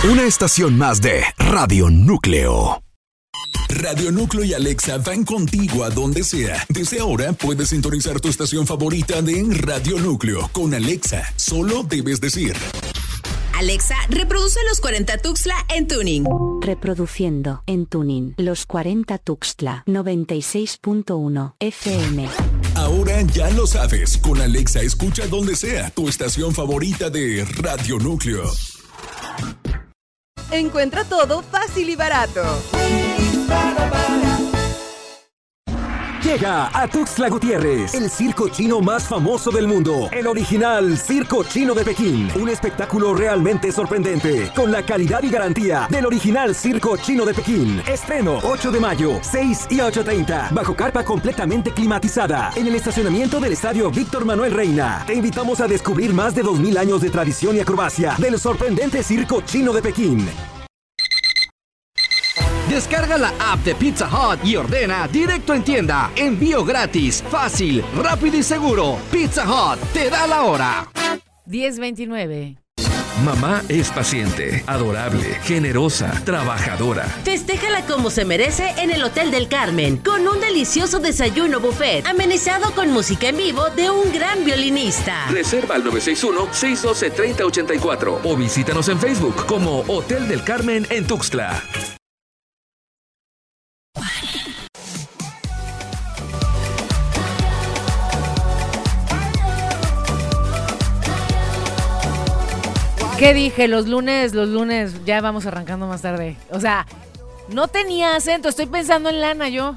Una estación más de Radio Núcleo. Radio Núcleo y Alexa van contigo a donde sea. Desde ahora puedes sintonizar tu estación favorita de Radio Núcleo. Con Alexa, solo debes decir: Alexa, reproduce Los 40 Tuxtla en tuning. Reproduciendo en tuning Los 40 Tuxtla 96.1 FM. Ahora ya lo sabes. Con Alexa escucha donde sea tu estación favorita de Radio Núcleo. Encuentra todo fácil y barato. Llega a Tuxtla Gutiérrez, el circo chino más famoso del mundo, el original Circo Chino de Pekín. Un espectáculo realmente sorprendente, con la calidad y garantía del original Circo Chino de Pekín. Estreno 8 de mayo, 6 y 8:30, bajo carpa completamente climatizada, en el estacionamiento del Estadio Víctor Manuel Reina. Te invitamos a descubrir más de 2000 años de tradición y acrobacia del sorprendente Circo Chino de Pekín. Descarga la app de Pizza Hut y ordena directo en tienda. Envío gratis, fácil, rápido y seguro. Pizza Hut te da la hora. 10:29. Mamá es paciente, adorable, generosa, trabajadora. Festéjala como se merece en el Hotel del Carmen, con un delicioso desayuno buffet, amenizado con música en vivo de un gran violinista. Reserva al 961-612-3084 o visítanos en Facebook como Hotel del Carmen en Tuxtla. ¿Qué dije? Los lunes, ya vamos arrancando más tarde. O sea, no tenía acento, estoy pensando en lana yo.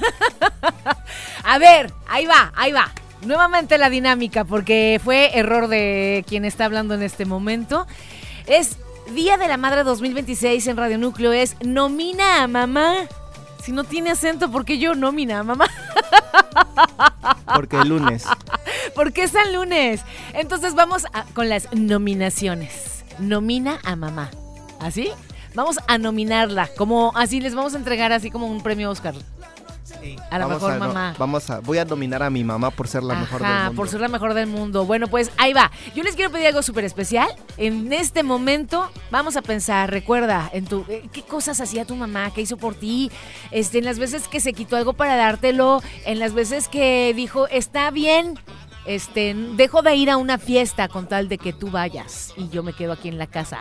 A ver, ahí va. Nuevamente la dinámica, porque fue error de quien está hablando en este momento. Es Día de la Madre 2026 en Radio Núcleo, es nomina a mamá. Si no tiene acento, ¿por qué yo nomina a mamá? Porque el lunes. Porque es el lunes. Entonces vamos con las nominaciones. Nomina a mamá. ¿Así? Vamos a nominarla. Como así les vamos a entregar así como un premio Oscar. Sí, a la mejor mamá. Voy a nominar a mi mamá por ser la mejor del mundo. Por ser la mejor del mundo. Bueno, pues ahí va. Yo les quiero pedir algo súper especial. En este momento vamos a pensar, recuerda, en qué cosas hacía tu mamá, qué hizo por ti, en las veces que se quitó algo para dártelo, en las veces que dijo, está bien, dejo de ir a una fiesta con tal de que tú vayas y yo me quedo aquí en la casa.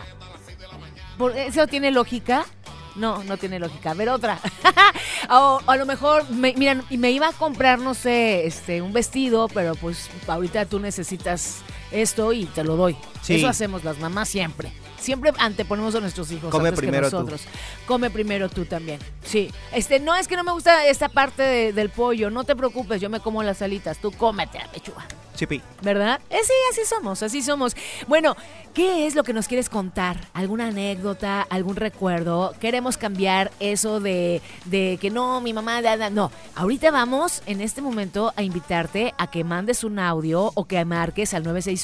¿Eso tiene lógica? No tiene lógica. A ver, otra. O a lo mejor, me iba a comprar, no sé, un vestido, pero pues ahorita tú necesitas esto y te lo doy. Sí. Eso hacemos las mamás siempre. Siempre anteponemos a nuestros hijos. Come antes primero que nosotros. Tú. Come primero tú también. Sí. No es que no me gusta esta parte del pollo. No te preocupes, yo me como las alitas. Tú cómete la pechuga. Chipi. ¿ ¿Verdad? Sí, así somos. Bueno, ¿qué es lo que nos quieres contar? ¿Alguna anécdota? ¿Algún recuerdo? Queremos cambiar eso de que no, mi mamá, no. Ahorita vamos, en este momento, a invitarte a que mandes un audio o que marques al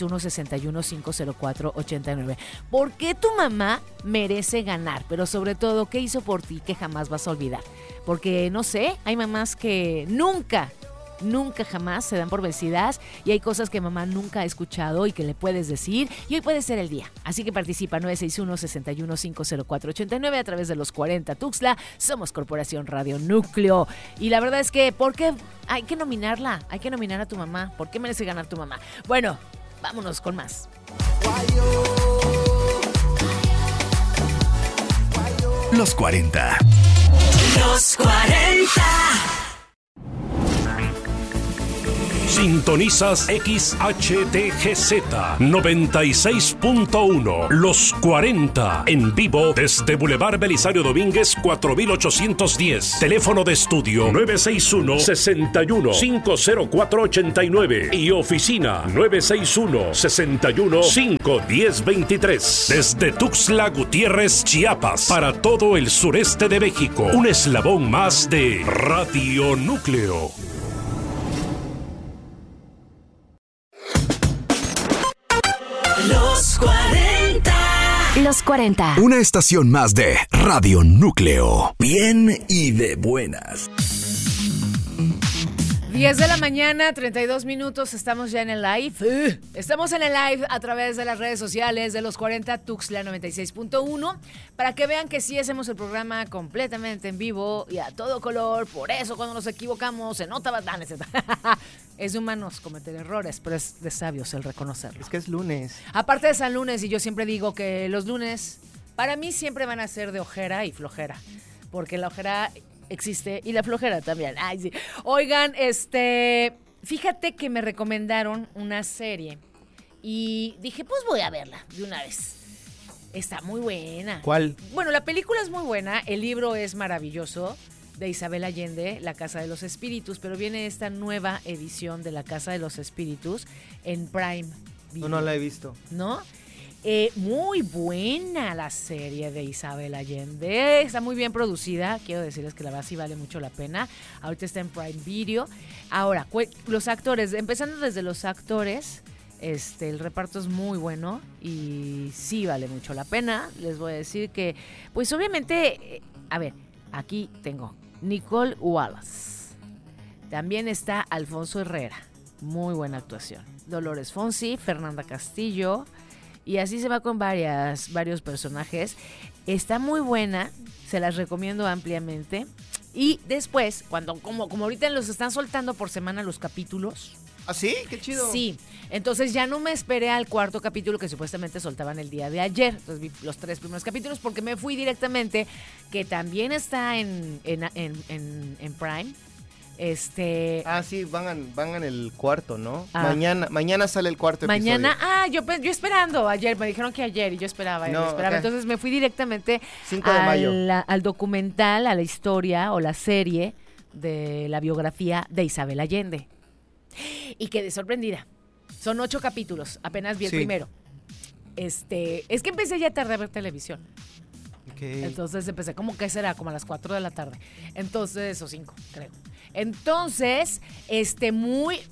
961-61-504-89. ¿Por qué tu mamá merece ganar? Pero sobre todo, ¿qué hizo por ti que jamás vas a olvidar? Porque, no sé, hay mamás que nunca jamás se dan por vencidas y hay cosas que mamá nunca ha escuchado y que le puedes decir y hoy puede ser el día. Así que participa 961-61-504-89 a través de los 40 Tuxtla. Somos Corporación Radio Núcleo. Y la verdad es que, ¿por qué hay que nominarla? Hay que nominar a tu mamá. ¿Por qué merece ganar tu mamá? Bueno, vámonos con más. Los 40. Los 40. Sintonizas XHTGZ 96.1 Los 40 en vivo desde Boulevard Belisario Domínguez 4810. Teléfono de estudio 961-61-50489 y oficina 961-61-51023. Desde Tuxtla Gutiérrez, Chiapas, para todo el sureste de México. Un eslabón más de Radio Núcleo. Los 40. Los 40. Una estación más de Radio Núcleo. Bien y de buenas. 10 de la mañana, 32 minutos, estamos ya en el live. Estamos en el live a través de las redes sociales de los 40 Tuxtla 96.1 para que vean que sí hacemos el programa completamente en vivo y a todo color. Por eso cuando nos equivocamos se nota bastante. Es de humanos cometer errores, pero es de sabios el reconocerlo. Es que es lunes. Aparte de San Lunes, y yo siempre digo que los lunes para mí siempre van a ser de ojera y flojera, porque la ojera existe y la flojera también. Ay, sí. Oigan, fíjate que me recomendaron una serie y dije, pues voy a verla de una vez. Está muy buena. ¿Cuál? Bueno, la película es muy buena, el libro es maravilloso, de Isabel Allende, La Casa de los Espíritus, pero viene esta nueva edición de La Casa de los Espíritus en Prime Video. No la he visto. ¿No? Muy buena la serie de Isabel Allende, está muy bien producida, quiero decirles que la verdad sí vale mucho la pena. Ahorita está en Prime Video. Ahora, los actores, empezando desde los actores, el reparto es muy bueno y sí vale mucho la pena. Les voy a decir que, pues obviamente, a ver, aquí tengo Nicole Wallace, también está Alfonso Herrera, muy buena actuación, Dolores Fonsi, Fernanda Castillo, y así se va con varios personajes. Está muy buena, se las recomiendo ampliamente. Y después, como ahorita los están soltando por semana los capítulos. ¿Ah, sí? ¡Qué chido! Sí, entonces ya no me esperé al cuarto capítulo que supuestamente soltaban el día de ayer. Entonces vi los 3 primeros capítulos porque me fui directamente, que también está en Prime. Sí, van en el cuarto, ¿no? Mañana sale el cuarto episodio. Mañana, yo esperando ayer, me dijeron que ayer y yo esperaba. Entonces me fui directamente 5 de mayo. Al documental, a la historia o la serie de la biografía de Isabel Allende. Y quedé sorprendida. Son 8 capítulos, apenas vi el primero. Es que empecé ya tarde a ver televisión. Okay. Entonces empecé como a las 4 de la tarde. Entonces, o 5, creo. Entonces, muy,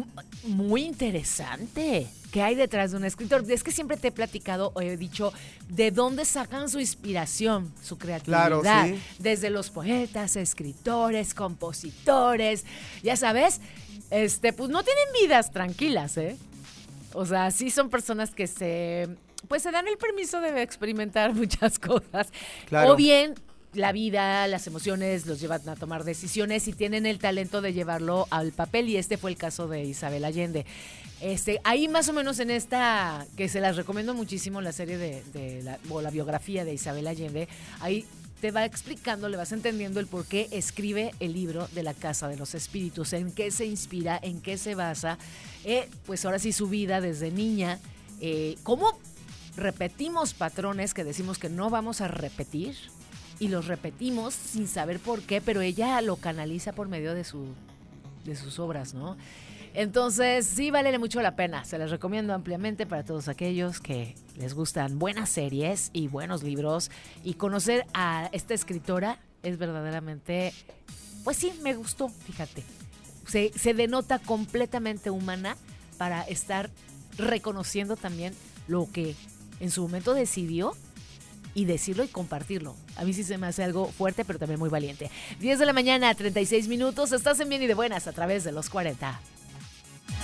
muy interesante. ¿Qué hay detrás de un escritor? Es que siempre te he platicado, o he dicho, de dónde sacan su inspiración, su creatividad. Claro, sí. Desde los poetas, escritores, compositores, ya sabes, pues no tienen vidas tranquilas, ¿eh? O sea, sí son personas que se dan el permiso de experimentar muchas cosas. Claro. O bien la vida, las emociones los llevan a tomar decisiones y tienen el talento de llevarlo al papel, y este fue el caso de Isabel Allende. Ahí más o menos en esta, que se las recomiendo muchísimo, la serie o la biografía de Isabel Allende, ahí te va explicando, le vas entendiendo el por qué escribe el libro de La Casa de los Espíritus, en qué se inspira, en qué se basa, pues ahora sí su vida desde niña, cómo repetimos patrones que decimos que no vamos a repetir y los repetimos sin saber por qué, pero ella lo canaliza por medio de sus obras, ¿no? Entonces, sí vale mucho la pena. Se les recomiendo ampliamente para todos aquellos que les gustan buenas series y buenos libros. Y conocer a esta escritora es verdaderamente, pues sí, me gustó, fíjate. Se denota completamente humana para estar reconociendo también lo que en su momento decidió y decirlo y compartirlo. A mí sí se me hace algo fuerte, pero también muy valiente. 10 de la mañana, 36 minutos. Estás en Bien y de Buenas a través de los 40.